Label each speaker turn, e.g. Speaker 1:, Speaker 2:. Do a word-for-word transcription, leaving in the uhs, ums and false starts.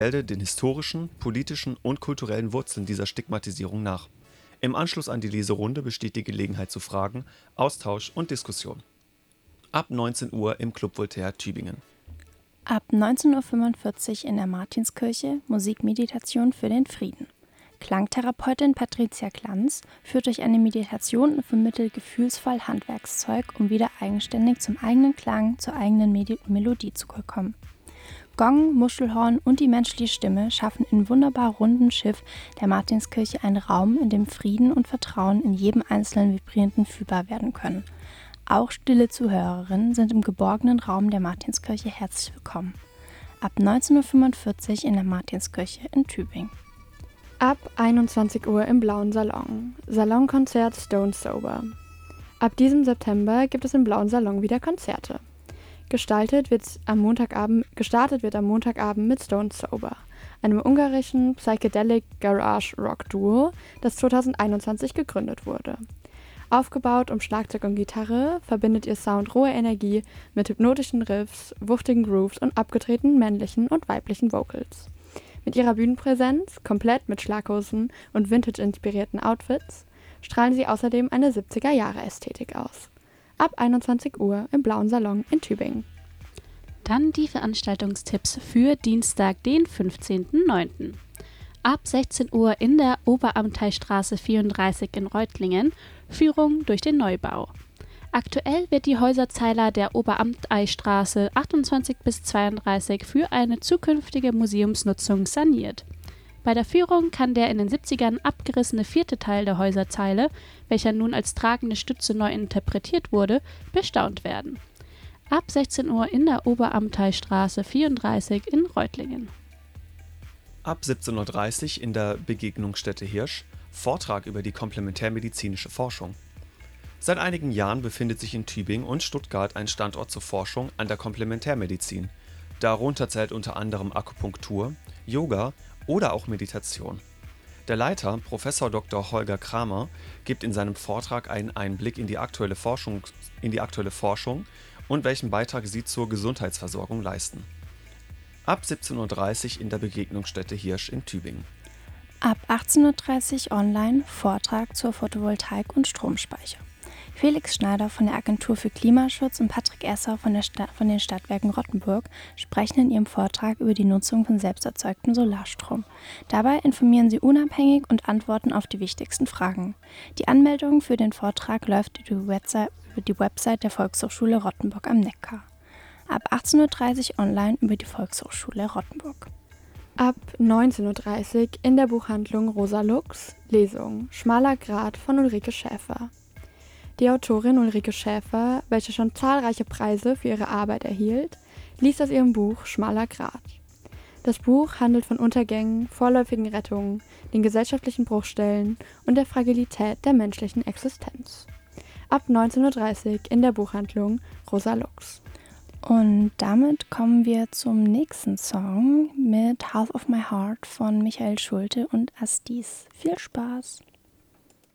Speaker 1: den historischen, politischen und kulturellen Wurzeln dieser Stigmatisierung nach. Im Anschluss an die Leserunde besteht die Gelegenheit zu Fragen, Austausch und Diskussion. Ab neunzehn Uhr im Club Voltaire Tübingen.
Speaker 2: Ab neunzehn Uhr fünfundvierzig in der Martinskirche Musikmeditation für den Frieden. Klangtherapeutin Patricia Glanz führt durch eine Meditation und vermittelt gefühlsvoll Handwerkszeug, um wieder eigenständig zum eigenen Klang, zur eigenen Medi- Melodie zu kommen. Gong, Muschelhorn und die menschliche Stimme schaffen in wunderbar runden Schiff der Martinskirche einen Raum, in dem Frieden und Vertrauen in jedem einzelnen Vibrierenden fühlbar werden können. Auch stille Zuhörerinnen sind im geborgenen Raum der Martinskirche herzlich willkommen. Ab neunzehn Uhr fünfundvierzig in der Martinskirche in Tübingen.
Speaker 3: Ab einundzwanzig Uhr im Blauen Salon. Salonkonzert Stone Sober. Ab diesem September gibt es im Blauen Salon wieder Konzerte. Gestaltet wird am Montagabend, gestartet wird am Montagabend mit Stone Sober, einem ungarischen Psychedelic Garage Rock Duo, das zweitausendeinundzwanzig gegründet wurde. Aufgebaut um Schlagzeug und Gitarre verbindet ihr Sound rohe Energie mit hypnotischen Riffs, wuchtigen Grooves und abgedrehten männlichen und weiblichen Vocals. Mit ihrer Bühnenpräsenz, komplett mit Schlaghosen und Vintage-inspirierten Outfits, strahlen sie außerdem eine siebziger-Jahre-Ästhetik aus. Ab einundzwanzig Uhr im Blauen Salon in Tübingen.
Speaker 4: Dann die Veranstaltungstipps für Dienstag, den fünfzehnten neunten Ab sechzehn Uhr in der Oberamteistraße vierunddreißig in Reutlingen Führung durch den Neubau. Aktuell wird die Häuserzeile der Oberamteistraße achtundzwanzig bis zweiunddreißig für eine zukünftige Museumsnutzung saniert. Bei der Führung kann der in den siebzigern abgerissene vierte Teil der Häuserzeile, welcher nun als tragende Stütze neu interpretiert wurde, bestaunt werden. Ab sechzehn Uhr in der Oberamteistraße vierunddreißig in Reutlingen.
Speaker 1: Ab siebzehn Uhr dreißig in der Begegnungsstätte Hirsch Vortrag über die komplementärmedizinische Forschung. Seit einigen Jahren befindet sich in Tübingen und Stuttgart ein Standort zur Forschung an der Komplementärmedizin. Darunter zählt unter anderem Akupunktur, Yoga oder auch Meditation. Der Leiter, Professor Doktor Holger Kramer, gibt in seinem Vortrag einen Einblick in die aktuelle Forschung, in die aktuelle Forschung und welchen Beitrag sie zur Gesundheitsversorgung leisten. Ab siebzehn Uhr dreißig in der Begegnungsstätte Hirsch in Tübingen.
Speaker 2: Ab achtzehn Uhr dreißig online Vortrag zur Photovoltaik und Stromspeicher. Felix Schneider von der Agentur für Klimaschutz und Patrick Esser von, der Sta- von den Stadtwerken Rottenburg sprechen in ihrem Vortrag über die Nutzung von selbsterzeugtem Solarstrom. Dabei informieren sie unabhängig und antworten auf die wichtigsten Fragen. Die Anmeldung für den Vortrag läuft über die Website, über die Website der Volkshochschule Rottenburg am Neckar. Ab achtzehn Uhr dreißig online über die Volkshochschule Rottenburg.
Speaker 3: Ab neunzehn Uhr dreißig in der Buchhandlung Rosa Lux Lesung Schmaler Grat von Ulrike Schäfer. Die Autorin Ulrike Schäfer, welche schon zahlreiche Preise für ihre Arbeit erhielt, liest aus ihrem Buch Schmaler Grat. Das Buch handelt von Untergängen, vorläufigen Rettungen, den gesellschaftlichen Bruchstellen und der Fragilität der menschlichen Existenz. Ab neunzehn Uhr dreißig in der Buchhandlung Rosa Lux.
Speaker 2: Und damit kommen wir zum nächsten Song mit Half of My Heart von Michael Schulte und Astis. Viel Spaß!